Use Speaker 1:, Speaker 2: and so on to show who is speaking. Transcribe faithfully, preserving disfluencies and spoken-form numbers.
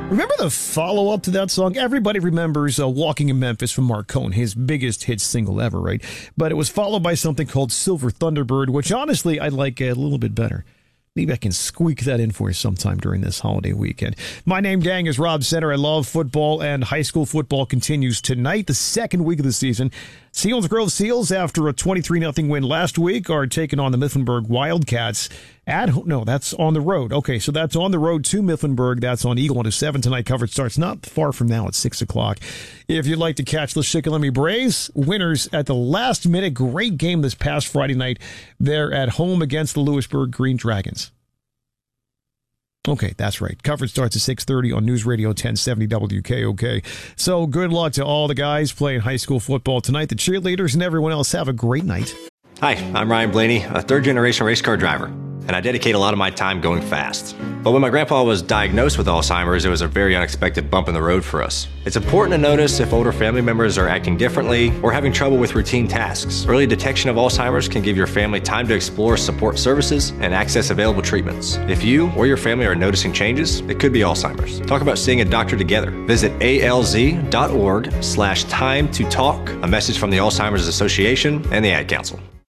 Speaker 1: Remember the follow-up to that song? Everybody remembers uh, Walking in Memphis from Marcone, his biggest hit single ever, right? But it was followed by something called Silver Thunderbird, which honestly I like a little bit better. Maybe I can squeak that in for you sometime during this holiday weekend. My name, gang, is Rob Center. I love football, and high school football continues tonight, the second week of the season. Selinsgrove Seals, after a twenty-three nothing win last week, are taking on the Mifflinburg Wildcats at home. No, that's on the road. Okay, so that's on the road to Mifflinburg. That's on Eagle at seven tonight. Coverage starts not far from now at six o'clock. If you'd like to catch the Shikellamy Braves, winners at the last minute. Great game this past Friday night. They're at home against the Lewisburg Green Dragons. Okay, that's right. Coverage starts at six thirty on News Radio ten seventy W K O K. So good luck to all the guys playing high school football tonight. The cheerleaders and everyone else, have a great night.
Speaker 2: Hi, I'm Ryan Blaney, a third-generation race car driver, and I dedicate a lot of my time going fast. But when my grandpa was diagnosed with Alzheimer's, it was a very unexpected bump in the road for us. It's important to notice if older family members are acting differently or having trouble with routine tasks. Early detection of Alzheimer's can give your family time to explore support services and access available treatments. If you or your family are noticing changes, it could be Alzheimer's. Talk about seeing a doctor together. Visit alz.org slash time to talk, a message from the Alzheimer's Association and the Ad Council.